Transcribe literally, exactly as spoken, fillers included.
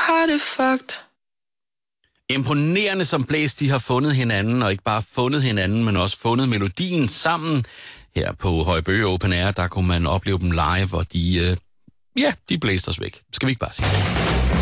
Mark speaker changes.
Speaker 1: har det fucked.
Speaker 2: Imponerende som Blæs, de har fundet hinanden, og ikke bare fundet hinanden, men også fundet melodien sammen. Her på Højbøge Open Air, der kunne man opleve dem live, og de, øh, ja, de blæste os væk. Skal vi ikke bare sige det?